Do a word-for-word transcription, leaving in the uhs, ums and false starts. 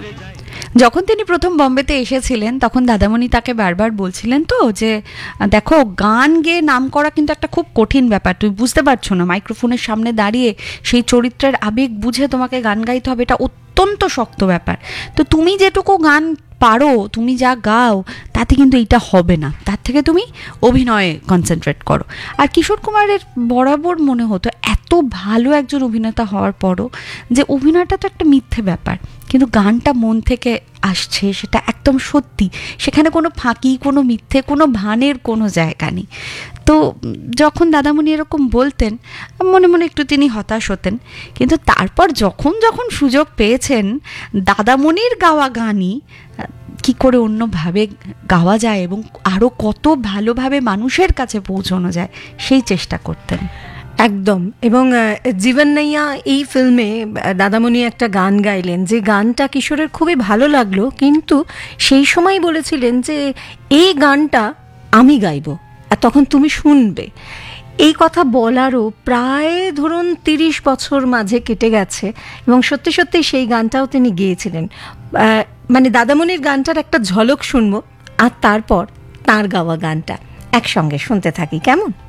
যখন তিনি প্রথম বম্বেতে এসেছিলেন তখন দাদামণি তাকে বারবার বলছিলেন তো যে দেখো, গান গেয়ে নাম করা কিন্তু একটা খুব কঠিন ব্যাপার, তুমি বুঝতে পারছো না, মাইক্রোফোনের সামনে দাঁড়িয়ে সেই চরিত্রের আবেগ বুঝে তোমাকে গান গাইতে হবে, এটা অত্যন্ত শক্ত ব্যাপার। তো তুমি যেটুকু গান পারো, তুমি যা গাও তাতে কিন্তু এইটা হবে না, তার থেকে তুমি অভিনয়ে কনসেন্ট্রেট করো। আর কিশোর কুমারের বরাবর মনে হতো এত ভালো একজন অভিনেতা হওয়ার পরও যে অভিনয়টা তো একটা মিথ্যে ব্যাপার, কিন্তু গানটা মন থেকে আসছে সেটা একদম সত্যি, সেখানে কোনো ফাঁকি, কোনো মিথ্যে, কোনো ভানের কোনো জায়গা নেই। তো যখন দাদামণি এরকম বলতেন মনে মনে একটু তিনি হতাশ হতেন, কিন্তু তারপর যখন যখন সুযোগ পেয়েছেন দাদামণির গাওয়া গানই কি করে অন্যভাবে গাওয়া যায় এবং আরও কত ভালোভাবে মানুষের কাছে পৌঁছানো যায় সেই চেষ্টা করতেন। একদম। এবং জীবন নাইয়া এই ফিল্মে দাদামণি একটা গান গাইলেন, যে গানটা কিশোরের খুবই ভালো লাগলো, কিন্তু সেই সময় বলেছিলেন যে এই গানটা আমি গাইব আর তখন তুমি শুনবে। এই কথা বলারও প্রায় ধরুন তিরিশ বছর মাঝে কেটে গেছে এবং সত্যি সত্যি সেই গানটাও তিনি গেয়েছিলেন। মানে দাদামণির গানটার একটা ঝলক শুনবো আর তারপর তাঁর গাওয়া গানটা একসঙ্গে শুনতে থাকি, কেমন?